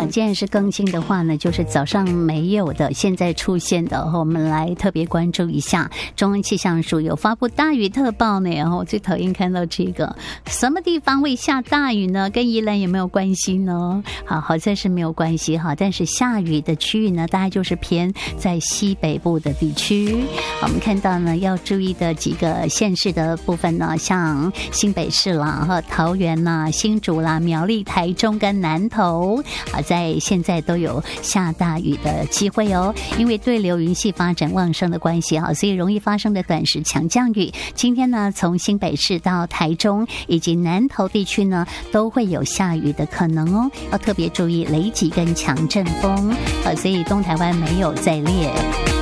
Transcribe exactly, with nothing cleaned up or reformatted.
既然是更新的话呢，就是早上没有的，现在出现的，我们来特别关注一下。中央气象署有发布大雨特报呢，然后我最讨厌看到这个，什么地方会下大雨呢？跟宜兰有没有关系呢？好，好像是没有关系哈，但是下雨的区域呢，大概就是偏在西北部的地区。我们看到呢，要注意的几个县市的部分呢，像新北市啦、和桃园啦、新竹啦、苗栗、台中跟南投啊，在现在都有下大雨的机会哦。因为对流云系发展旺盛的关系哈，所以容易发生的短时强降雨。今天呢，从新北市到台中以及南投地区呢，都会有下雨的可能哦，要特别注意雷击跟强阵风。呃，所以东台湾没有在列。